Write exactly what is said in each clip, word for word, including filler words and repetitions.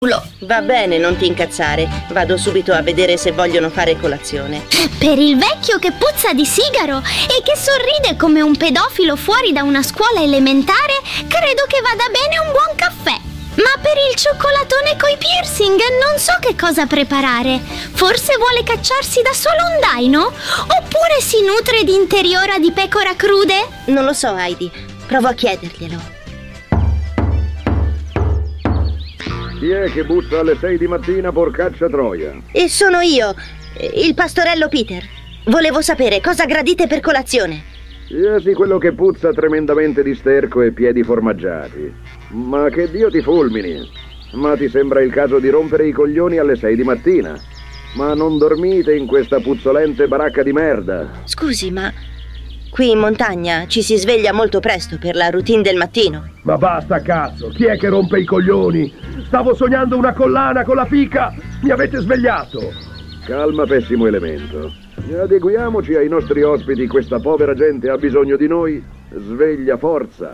Va bene, non ti incazzare. Vado subito a vedere se vogliono fare colazione. Per il vecchio che puzza di sigaro e che sorride come un pedofilo fuori da una scuola elementare, credo che vada bene un buon caffè. Ma per il cioccolatone coi piercing non so che cosa preparare. Forse vuole cacciarsi da solo un daino? Oppure si nutre di interiora di pecora crude? Non lo so, Heidi. Provo a chiederglielo. Chi è che bussa alle sei di mattina, porcaccia troia? E sono io, il pastorello Peter. Volevo sapere cosa gradite per colazione. Siasi quello che puzza tremendamente di sterco e piedi formaggiati. Ma che Dio ti fulmini. Ma ti sembra il caso di rompere i coglioni alle sei di mattina? Ma non dormite in questa puzzolente baracca di merda? Scusi, ma qui in montagna ci si sveglia molto presto per la routine del mattino. Ma basta, cazzo! Chi è che rompe i coglioni? Stavo sognando una collana con la pica! Mi avete svegliato! Calma, pessimo elemento. Adeguiamoci ai nostri ospiti, questa povera gente ha bisogno di noi. Sveglia, forza!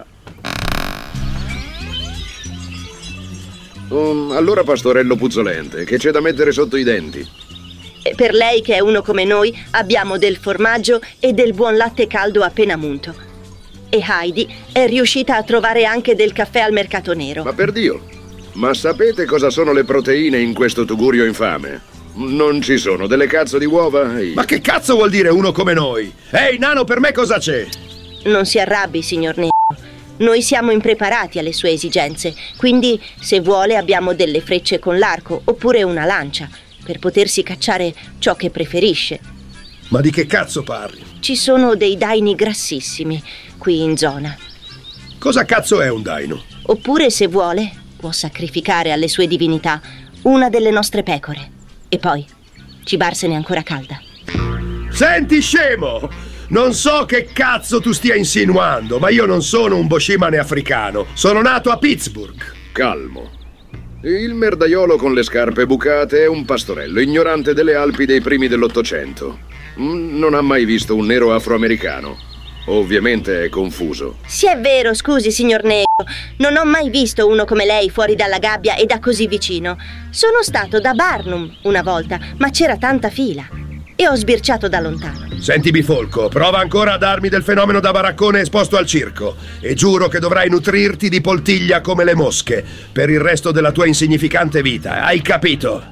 Um, allora, pastorello puzzolente, che c'è da mettere sotto i denti? E per lei, che è uno come noi, abbiamo del formaggio e del buon latte caldo appena munto. E Heidi è riuscita a trovare anche del caffè al mercato nero. Ma per Dio! Ma sapete cosa sono le proteine in questo tugurio infame? Non ci sono delle cazzo di uova? Ehi. Ma che cazzo vuol dire uno come noi? Ehi, nano, per me cosa c'è? Non si arrabbi, signor Nero. Noi siamo impreparati alle sue esigenze, quindi se vuole abbiamo delle frecce con l'arco oppure una lancia per potersi cacciare ciò che preferisce. Ma di che cazzo parli? Ci sono dei daini grassissimi qui in zona. Cosa cazzo è un daino? Oppure, se vuole, può sacrificare alle sue divinità una delle nostre pecore e poi cibarsene ancora calda. Senti, scemo! Non so che cazzo tu stia insinuando, ma io non sono un boshimane africano. Sono nato a Pittsburgh. Calmo. Il merdaiolo con le scarpe bucate è un pastorello ignorante delle Alpi dei primi dell'Ottocento. Non ha mai visto un nero afroamericano. Ovviamente è confuso. Sì, è vero, scusi, signor Nero. Non ho mai visto uno come lei fuori dalla gabbia e da così vicino. Sono stato da Barnum una volta, ma c'era tanta fila e ho sbirciato da lontano. Senti, bifolco, prova ancora a darmi del fenomeno da baraccone esposto al circo e giuro che dovrai nutrirti di poltiglia come le mosche per il resto della tua insignificante vita. Hai capito?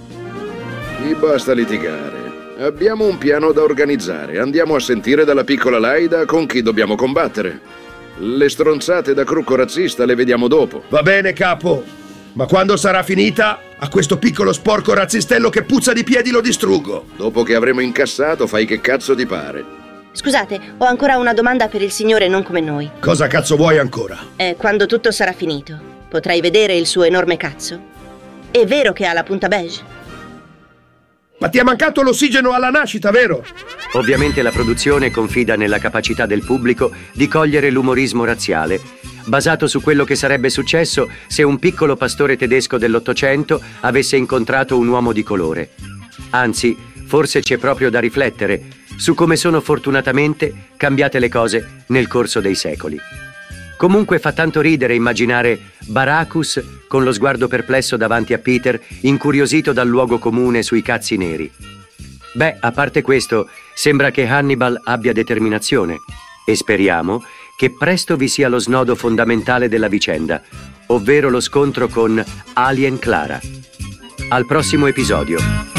Ti basta litigare. Abbiamo un piano da organizzare. Andiamo a sentire dalla piccola Laida con chi dobbiamo combattere. Le stronzate da crucco razzista le vediamo dopo. Va bene, capo. Ma quando sarà finita, a questo piccolo sporco razzistello che puzza di piedi lo distruggo. Dopo che avremo incassato, fai che cazzo ti pare. Scusate, ho ancora una domanda per il signore non come noi. Cosa cazzo vuoi ancora? Eh, quando tutto sarà finito, potrai vedere il suo enorme cazzo? È vero che ha la punta beige? Ma ti è mancato l'ossigeno alla nascita, vero? Ovviamente la produzione confida nella capacità del pubblico di cogliere l'umorismo razziale, basato su quello che sarebbe successo se un piccolo pastore tedesco dell'Ottocento avesse incontrato un uomo di colore. Anzi, forse c'è proprio da riflettere su come sono fortunatamente cambiate le cose nel corso dei secoli. Comunque fa tanto ridere immaginare Baracus con lo sguardo perplesso davanti a Peter, incuriosito dal luogo comune sui cazzi neri. Beh, a parte questo, sembra che Hannibal abbia determinazione e speriamo che presto vi sia lo snodo fondamentale della vicenda, ovvero lo scontro con Alien Clara. Al prossimo episodio.